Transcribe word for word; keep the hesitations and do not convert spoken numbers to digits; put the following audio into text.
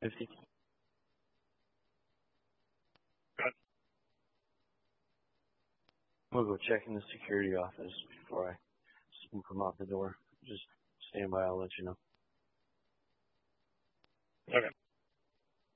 fifty. Good. I'm gonna go check in the security office before I spook him out the door. Just stand by. I'll let you know. Okay.